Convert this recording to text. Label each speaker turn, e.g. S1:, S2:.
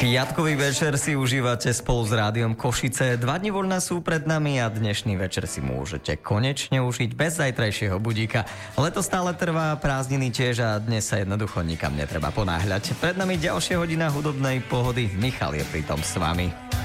S1: Piatkový večer si užívate spolu s Rádiom Košice. 2 dni voľna sú pred nami a dnešný večer si môžete konečne užiť bez zajtrajšieho budíka. Leto stále trvá, prázdniny tiež a dnes sa jednoducho nikam netreba ponáhľať. Pred nami ďalšia hodina hudobnej pohody. Michal je pritom s vami.